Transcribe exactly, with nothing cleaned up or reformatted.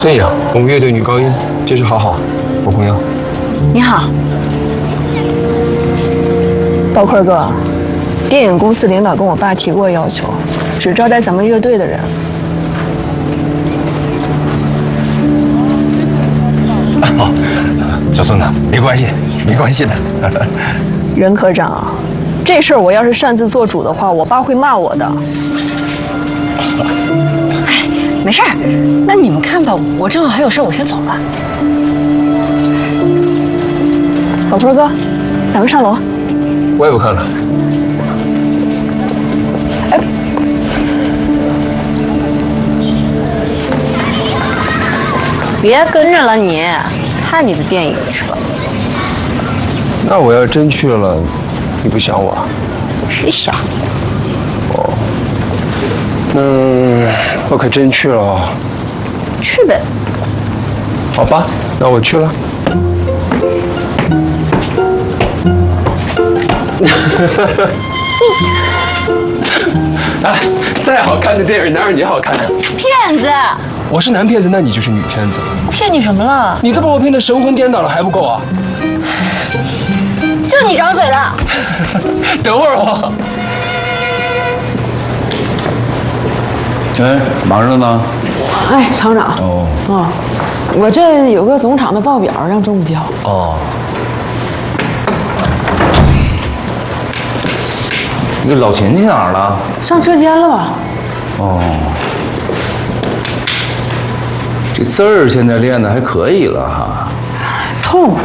对呀，我们乐队女高音真是好好，我朋友。 你好， 宝坤哥，电影公司领导跟我爸提过要求，只招待咱们乐队的人。 哦，小孙子，没关系，没关系的。 任科长，这事儿我要是擅自做主的话，我爸会骂我的。 哎，没事儿，那你们看吧，我正好还有事，我先走了。 宝坤哥，咱们上楼。 我也不看了。 哎， 别跟着了你，看你的电影去了。 那我要真去了，你不想我？ 谁想？ 哦，那我可真去了哦。 去呗。 好吧，那我去了。哎，再好看的电影哪有你好看啊？ 骗子！ 我是男骗子，那你就是女骗子。 我骗你什么了？ 你都把我骗得神魂颠倒了，还不够啊？ 就你长嘴了。 等会儿我。 哎，忙着呢。 哎，厂长。 哦。 啊，我这有个总厂的报表让中午交。 哦。那个老秦去哪儿了？ 上车间了吧？ 哦。这字儿现在练的还可以了哈。 痛。